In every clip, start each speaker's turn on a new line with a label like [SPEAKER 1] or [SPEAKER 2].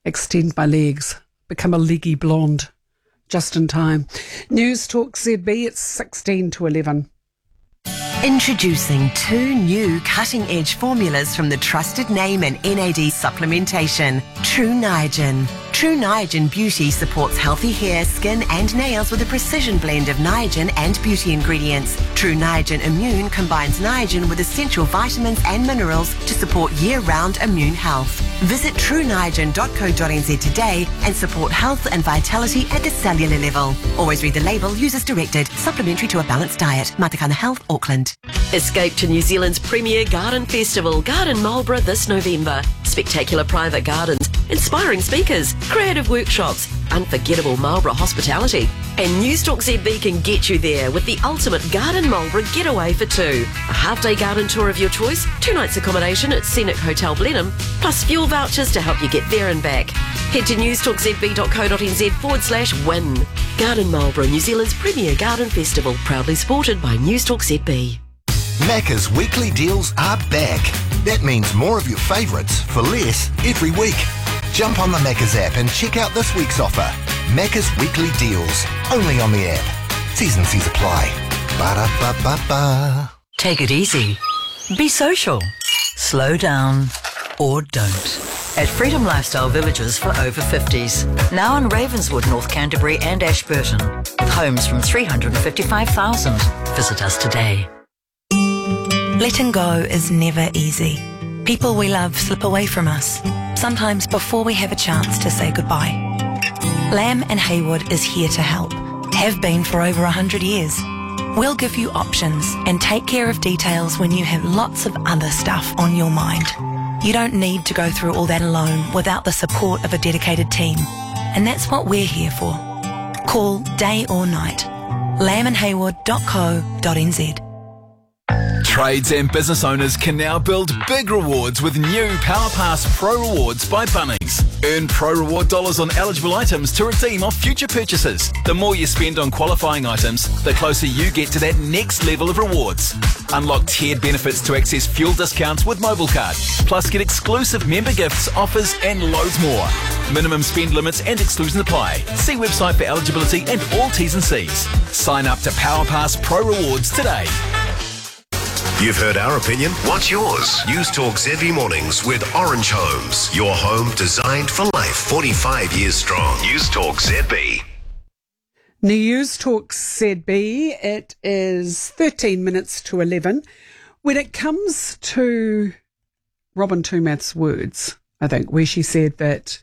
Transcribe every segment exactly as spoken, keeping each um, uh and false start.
[SPEAKER 1] extend my legs, become a leggy blonde, just in time. News Talk Z B, it's sixteen to eleven.
[SPEAKER 2] Introducing two new cutting-edge formulas from the trusted name in N A D supplementation, True Niagen. True Niagen Beauty supports healthy hair, skin and nails with a precision blend of Niagen and beauty ingredients. True Niagen Immune combines Niagen with essential vitamins and minerals to support year-round immune health. Visit true niagen dot co dot n z today and support health and vitality at the cellular level. Always read the label, use as directed. Supplementary to a balanced diet. Matakana Health, Auckland.
[SPEAKER 3] Escape to New Zealand's premier garden festival, Garden Marlborough, this November. Spectacular private gardens, inspiring speakers, creative workshops, unforgettable Marlborough hospitality. And Newstalk Z B can get you there with the ultimate Garden Marlborough getaway for two. A half-day garden tour of your choice, two nights accommodation at Scenic Hotel Blenheim, plus fuel vouchers to help you get there and back. Head to newstalk z b dot co dot n z forward slash win. Garden Marlborough, New Zealand's premier garden festival, proudly supported by Newstalk Z B.
[SPEAKER 4] Macca's weekly deals are back. That means more of your favourites for less every week. Jump on the Macca's app and check out this week's offer. Macca's weekly deals, only on the app. T's and C's apply. Ba-da-ba-ba-ba.
[SPEAKER 5] Take it easy. Be social. Slow down or don't. At Freedom Lifestyle Villages for over fifties. Now in Ravenswood, North Canterbury and Ashburton. With homes from three hundred fifty-five thousand. Visit us today.
[SPEAKER 6] Letting go is never easy. People we love slip away from us, sometimes before we have a chance to say goodbye. Lamb and Haywood is here to help, have been for over one hundred years. We'll give you options and take care of details when you have lots of other stuff on your mind. You don't need to go through all that alone without the support of a dedicated team. And that's what we're here for. Call day or night. lamb and haywood dot co dot n z.
[SPEAKER 7] Trades and business owners can now build big rewards with new PowerPass Pro Rewards by Bunnings. Earn Pro Reward dollars on eligible items to redeem off future purchases. The more you spend on qualifying items, the closer you get to that next level of rewards. Unlock tiered benefits to access fuel discounts with Mobile Card. Plus get exclusive member gifts, offers and loads more. Minimum spend limits and exclusions apply. See website for eligibility and all T's and C's. Sign up to PowerPass Pro Rewards today.
[SPEAKER 8] You've heard our opinion. What's yours? News Talk Z B Mornings with Orange Homes. Your home designed for life. forty-five years strong. News Talk Z B.
[SPEAKER 1] News Talk Z B. It is thirteen minutes to eleven. When it comes to Robin Tumath's words, I think, where she said that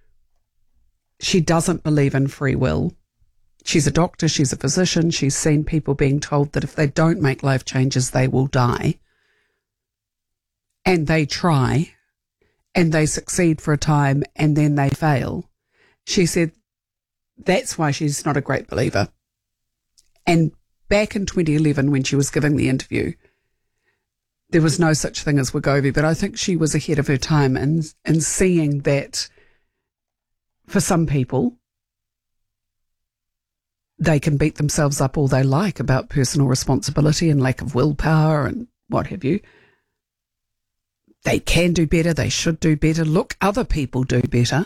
[SPEAKER 1] she doesn't believe in free will. She's a doctor, she's a physician, she's seen people being told that if they don't make life changes, they will die. And they try, and they succeed for a time, and then they fail. She said that's why she's not a great believer. And back in twenty eleven, when she was giving the interview, there was no such thing as Wegovy, but I think she was ahead of her time in, in seeing that for some people, they can beat themselves up all they like about personal responsibility and lack of willpower and what have you. They can do better. They should do better. Look, other people do better.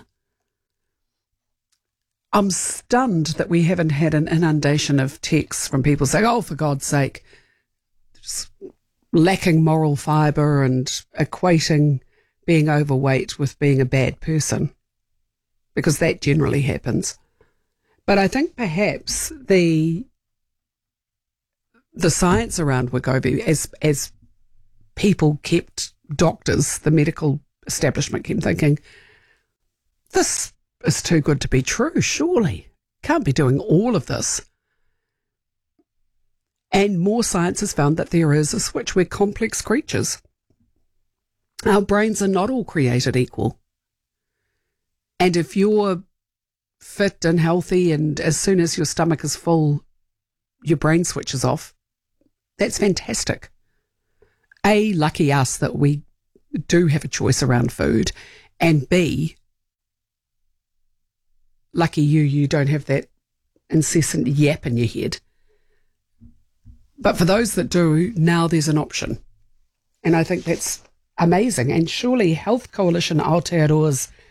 [SPEAKER 1] I'm stunned that we haven't had an inundation of texts from people saying, oh, for God's sake, just lacking moral fibre and equating being overweight with being a bad person, because that generally happens. But I think perhaps the the science around Wegovy, as as people kept, doctors, the medical establishment kept thinking, this is too good to be true, surely. Can't be doing all of this. And more science has found that there is a switch. We're complex creatures. Our brains are not all created equal. And if you're fit and healthy, and as soon as your stomach is full, your brain switches off, that's fantastic. A, lucky us that we do have a choice around food, and B, lucky you, you don't have that incessant yap in your head. But for those that do, now there's an option. And I think that's amazing. And surely Health Coalition Aotearoa's